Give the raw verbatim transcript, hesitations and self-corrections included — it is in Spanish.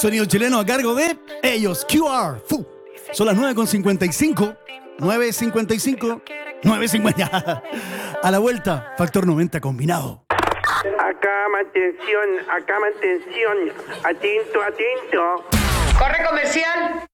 Sonido chileno a cargo de ellos, Q R. Fu. Son las nueve con cincuenta y cinco. nueve cincuenta y cinco. nueve cincuenta. A la vuelta, factor noventa combinado. Acá mantención, acá mantención. Atento, atento. Corre comercial.